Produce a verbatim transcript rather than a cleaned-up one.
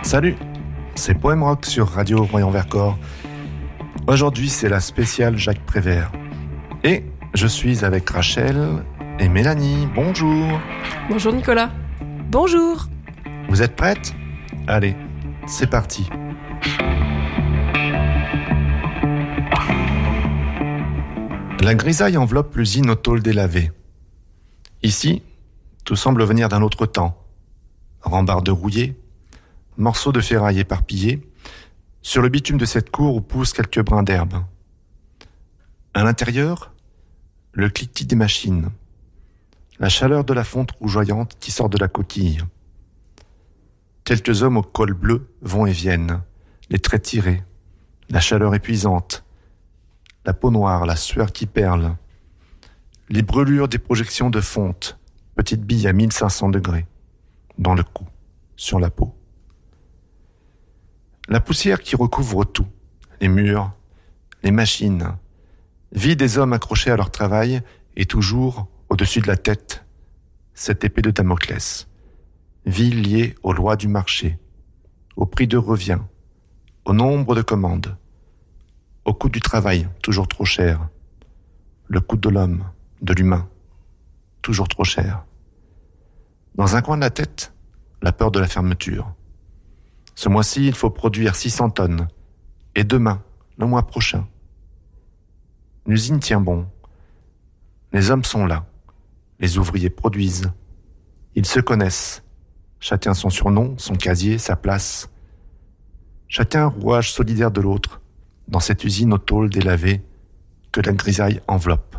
Salut, c'est Poème Rock sur Radio Royan-Vercors. Aujourd'hui, c'est la spéciale Jacques Prévert. Et je suis avec Rachel et Mélanie. Bonjour. Bonjour Nicolas. Bonjour. Vous êtes prêtes ? Allez, c'est parti. La grisaille enveloppe l'usine au tôle délavé. Ici, tout semble venir d'un autre temps. Rambardes rouillées, morceaux de ferraille éparpillés, sur le bitume de cette cour où poussent quelques brins d'herbe. À l'intérieur, le cliquetis des machines, la chaleur de la fonte rougeoyante qui sort de la coquille. Quelques hommes au col bleu vont et viennent, les traits tirés, la chaleur épuisante, la peau noire, la sueur qui perle, les brûlures des projections de fonte, petites billes à mille cinq cents degrés, dans le cou, sur la peau. La poussière qui recouvre tout, les murs, les machines, vie des hommes accrochés à leur travail et toujours, au-dessus de la tête, cette épée de Damoclès. Vie liée aux lois du marché, au prix de revient, au nombre de commandes, au coût du travail, toujours trop cher, le coût de l'homme, de l'humain, toujours trop cher. Dans un coin de la tête, la peur de la fermeture. Ce mois-ci, il faut produire six cents tonnes. Et demain, le mois prochain. L'usine tient bon. Les hommes sont là. Les ouvriers produisent. Ils se connaissent. Chacun son surnom, son casier, sa place. Chacun rouage solidaire de l'autre, dans cette usine au tôle délavé que la grisaille enveloppe.